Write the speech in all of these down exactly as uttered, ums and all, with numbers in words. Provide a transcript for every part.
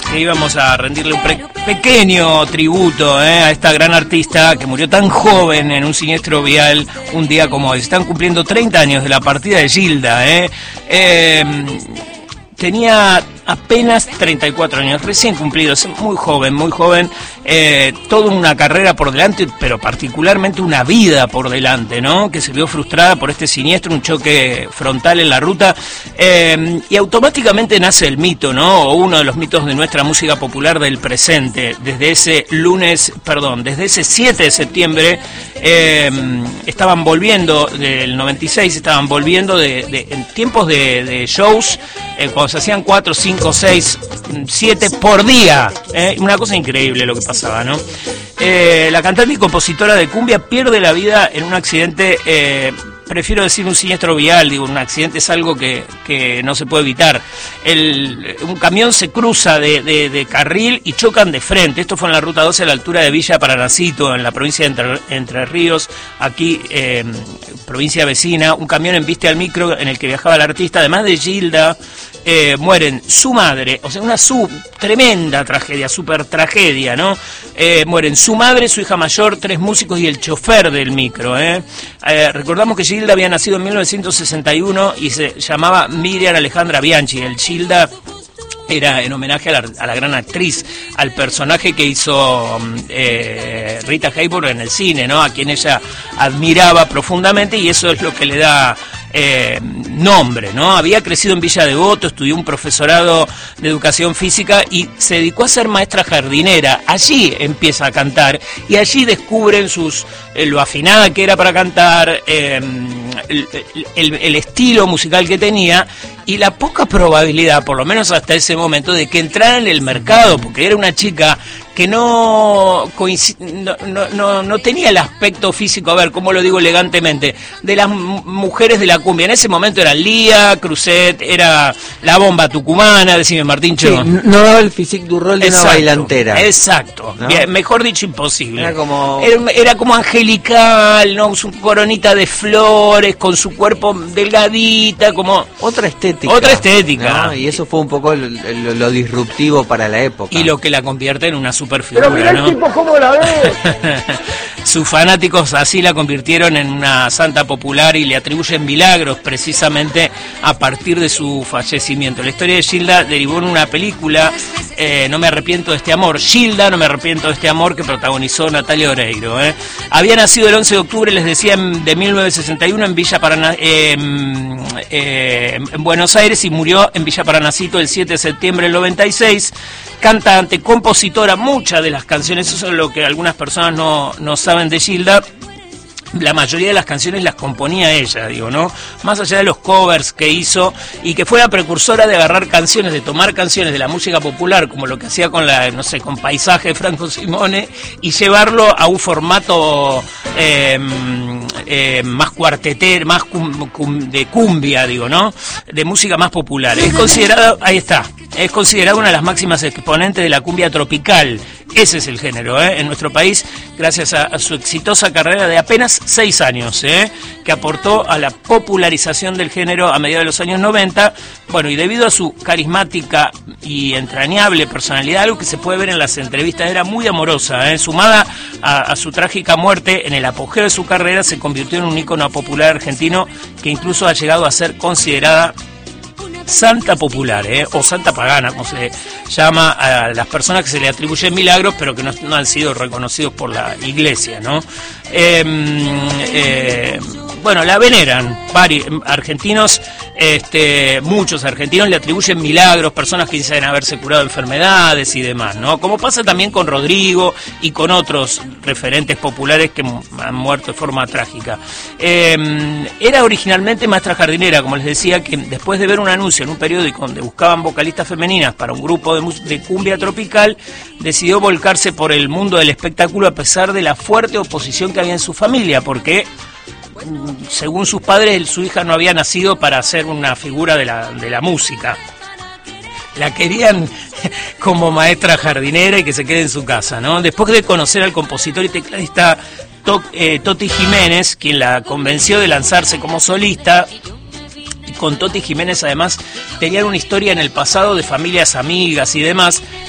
que íbamos a rendirle un pre- pequeño tributo eh, a esta gran artista que murió tan joven en un siniestro vial un día como hoy. Están cumpliendo treinta años de la partida de Gilda. Eh. Eh, tenía apenas treinta y cuatro años, recién cumplidos, muy joven, muy joven, eh, toda una carrera por delante, pero particularmente una vida por delante, ¿no? Que se vio frustrada por este siniestro, un choque frontal en la ruta, eh, y automáticamente nace el mito, ¿no? O uno de los mitos de nuestra música popular del presente. Desde ese lunes, perdón, desde ese siete de septiembre, eh, estaban volviendo, del noventa y seis, estaban volviendo de, de en tiempos de, de shows, eh, cuando se hacían cuatro, cinco, seis, siete por día, ¿eh? Una cosa increíble lo que pasaba, ¿no? Eh, la cantante y compositora de cumbia pierde la vida en un accidente, eh, prefiero decir un siniestro vial, digo, un accidente es algo que, que no se puede evitar. El, un camión se cruza de, de, de carril y chocan de frente. Esto fue en la ruta doce a la altura de Villa Paranacito, en la provincia de Entre, Entre Ríos, aquí, eh, provincia vecina. Un camión embiste al micro en el que viajaba el artista, además de Gilda. Eh, mueren su madre, o sea, una su tremenda tragedia, super tragedia, ¿no? Eh, mueren su madre, su hija mayor, tres músicos y el chofer del micro, ¿eh? Eh, recordamos que Gilda había nacido en mil novecientos sesenta y uno y se llamaba Miriam Alejandra Bianchi. El Gilda era en homenaje a la, a la gran actriz, al personaje que hizo eh, Rita Hayworth en el cine, ¿no? A quien ella admiraba profundamente, y eso es lo que le da eh, nombre, ¿no? Había crecido en Villa Devoto, estudió un profesorado de educación física y se dedicó a ser maestra jardinera. Allí empieza a cantar y allí descubren sus eh, lo afinada que era para cantar, eh, el, el, el estilo musical que tenía y la poca probabilidad, por lo menos hasta ese momento, de que entrara en el mercado, porque era una chica que no, no, no, no, no tenía el aspecto físico, a ver, ¿cómo lo digo elegantemente?, de las mujeres de la cumbia. En ese momento era Lía, Cruzet, era la bomba tucumana, decime Martíncho. Sí, no daba el physique du rol de exacto, una bailantera. Exacto, ¿no? Bien, mejor dicho, imposible. Era como... Era, era como angelical, ¿no? Su coronita de flores, con su cuerpo delgadita, como... Otra estética. Otra estética. ¿No? Y eso fue un poco lo, lo, lo disruptivo para la época. Y lo que la convierte en una super figura, pero mirá, ¿no? El tipo cómo la ve. Sus fanáticos así la convirtieron en una santa popular y le atribuyen milagros precisamente a partir de su fallecimiento. La historia de Gilda derivó en una película, eh, No me arrepiento de este amor. Gilda, no me arrepiento de este amor, que protagonizó Natalia Oreiro. ¿eh? Había nacido el once de octubre, les decía, de mil novecientos sesenta y uno en Villa Paraná, eh, eh, en Buenos Aires, y murió en Villa Paranacito el siete de septiembre del noventa y seis. Cantante, compositora, muchas de las canciones, eso es lo que algunas personas no, no saben de Gilda, la mayoría de las canciones las componía ella, digo, ¿no? Más allá de los covers que hizo, y que fue la precursora de agarrar canciones, de tomar canciones de la música popular, como lo que hacía con la, no sé, con Paisaje de Franco Simone, y llevarlo a un formato eh, eh, más cuartetero, más cum, cum, de cumbia, digo, ¿no? De música más popular. Es considerada, ahí está, es considerada una de las máximas exponentes de la cumbia tropical. Ese es el género, ¿eh? En nuestro país, gracias a, a su exitosa carrera de apenas seis años, ¿eh? Que aportó a la popularización del género a mediados de los años noventa, bueno, y debido a su carismática y entrañable personalidad, algo que se puede ver en las entrevistas, era muy amorosa, ¿eh? Sumada a, a su trágica muerte en el apogeo de su carrera, se convirtió en un ícono popular argentino que incluso ha llegado a ser considerada santa popular, ¿eh? O santa pagana, como se llama a las personas que se le atribuyen milagros, pero que no, no han sido reconocidos por la iglesia, ¿no? Eh, eh, bueno, la veneran varios argentinos, este, muchos argentinos le atribuyen milagros, personas que dicen haberse curado enfermedades y demás, ¿no? Como pasa también con Rodrigo y con otros referentes populares que han muerto de forma trágica. Eh, era originalmente maestra jardinera, como les decía, que después de ver un anuncio en un periódico donde buscaban vocalistas femeninas para un grupo de, de cumbia tropical, decidió volcarse por el mundo del espectáculo a pesar de la fuerte oposición que había en su familia, porque según sus padres su hija no había nacido para ser una figura de la, de la música. La querían como maestra jardinera y que se quede en su casa, ¿no? Después de conocer al compositor y tecladista eh, Toti Jiménez, quien la convenció de lanzarse como solista. Con Toti Jiménez además tenían una historia en el pasado de familias amigas y demás,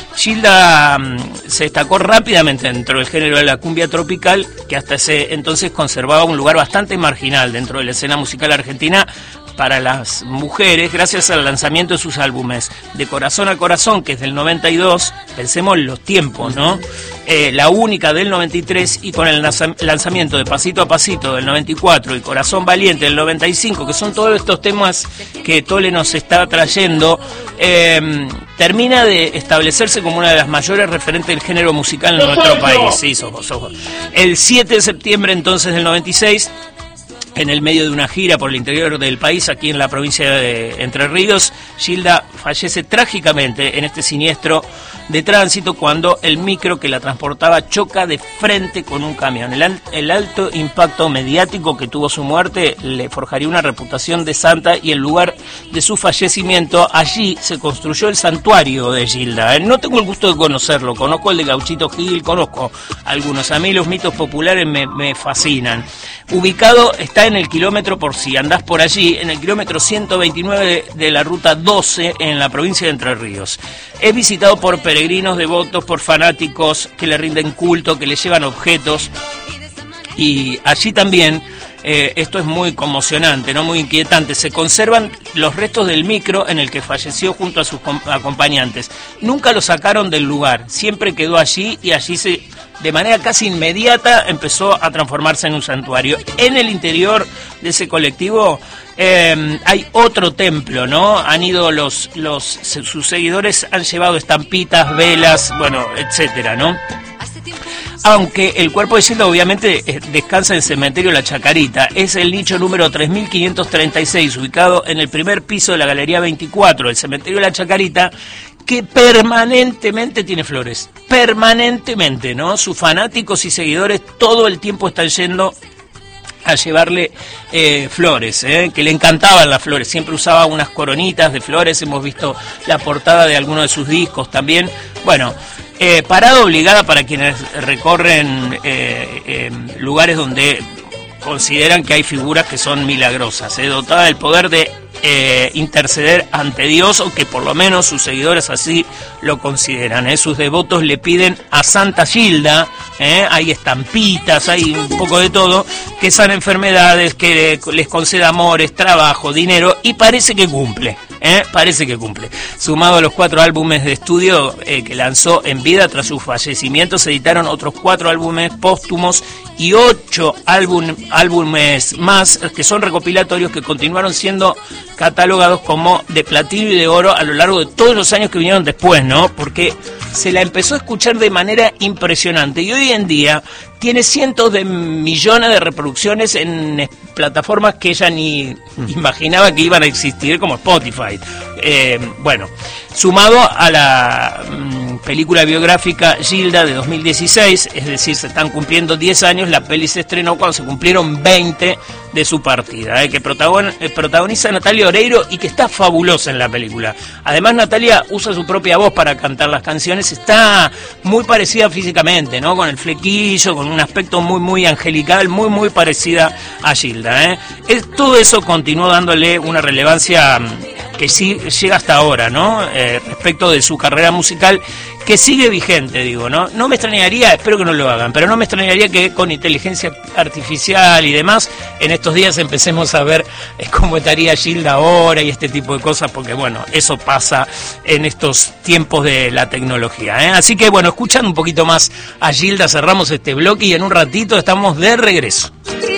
Gilda um, se destacó rápidamente dentro del género de la cumbia tropical, que hasta ese entonces conservaba un lugar bastante marginal dentro de la escena musical argentina para las mujeres, gracias al lanzamiento de sus álbumes De Corazón a Corazón, que es del noventa y dos, pensemos en los tiempos, ¿no? Eh, la Única del noventa y tres, y con el lanzamiento de Pasito a Pasito del noventa y cuatro y Corazón Valiente del noventa y cinco, que son todos estos temas que Tole nos está trayendo, eh, termina de establecerse como una de las mayores referentes del género musical en nuestro país. Sí, sos, sos. El siete de septiembre entonces del noventa y seis, en el medio de una gira por el interior del país, aquí en la provincia de Entre Ríos, Gilda fallece trágicamente en este siniestro de tránsito cuando el micro que la transportaba choca de frente con un camión. El, al, el alto impacto mediático que tuvo su muerte le forjaría una reputación de santa, y el lugar de su fallecimiento, allí se construyó el santuario de Gilda. No tengo el gusto de conocerlo, conozco el de Gauchito Gil, conozco algunos. A mí los mitos populares me, me fascinan. Ubicado está en el kilómetro, por si andás por allí, en el kilómetro ciento veintinueve de la ruta doce en la provincia de Entre Ríos. Es visitado por peregrinos devotos, por fanáticos que le rinden culto, que le llevan objetos, y allí también, eh, esto es muy conmocionante, no muy inquietante, se conservan los restos del micro en el que falleció junto a sus acompañantes. Nunca lo sacaron del lugar, siempre quedó allí, y allí se, de manera casi inmediata, empezó a transformarse en un santuario. En el interior de ese colectivo eh, hay otro templo, ¿no? Han ido los, los, sus seguidores han llevado estampitas, velas, bueno, etcétera, ¿no? Aunque el cuerpo de Gilda obviamente descansa en el cementerio La Chacarita. Es el nicho número tres mil quinientos treinta y seis, ubicado en el primer piso de la Galería veinticuatro, el cementerio La Chacarita, que permanentemente tiene flores, permanentemente, ¿no? Sus fanáticos y seguidores todo el tiempo están yendo a llevarle eh, flores, eh, que le encantaban las flores, siempre usaba unas coronitas de flores, hemos visto la portada de algunos de sus discos también. Bueno, eh, parada obligada para quienes recorren eh, eh, lugares donde consideran que hay figuras que son milagrosas, eh, dotada del poder de Eh, interceder ante Dios, o que por lo menos sus seguidores así lo consideran, ¿eh? Sus devotos le piden a Santa Gilda, ¿eh? Hay estampitas, hay un poco de todo, que sanen enfermedades, que les conceda amores, trabajo, dinero, y parece que cumple, ¿eh? Parece que cumple. Sumado a los cuatro álbumes de estudio eh, que lanzó en vida tras su fallecimiento, se editaron otros cuatro álbumes póstumos y ocho álbum, álbumes más, que son recopilatorios, que continuaron siendo catalogados como de platino y de oro a lo largo de todos los años que vinieron después, ¿no? Porque se la empezó a escuchar de manera impresionante, y hoy en día tiene cientos de millones de reproducciones en plataformas que ella ni mm. imaginaba que iban a existir, como Spotify. Eh, bueno, sumado a la mm, película biográfica Gilda de dos mil dieciséis, es decir, se están cumpliendo diez años, la peli se estrenó cuando se cumplieron veinte de su partida, eh, que protagon, eh, protagoniza Natalia Oreiro, y que está fabulosa en la película. Además, Natalia usa su propia voz para cantar las canciones, está muy parecida físicamente, ¿no? Con el flequillo, con un aspecto muy muy angelical, muy muy parecida a Gilda, ¿eh? Es, todo eso continuó dándole una relevancia que sí llega hasta ahora, ¿no? Eh, respecto de su carrera musical, que sigue vigente, digo, ¿no? No me extrañaría, espero que no lo hagan, pero no me extrañaría que con inteligencia artificial y demás, en estos días empecemos a ver cómo estaría Gilda ahora y este tipo de cosas, porque bueno, eso pasa en estos tiempos de la tecnología, ¿eh? Así que bueno, escuchando un poquito más a Gilda, cerramos este bloque y en un ratito estamos de regreso.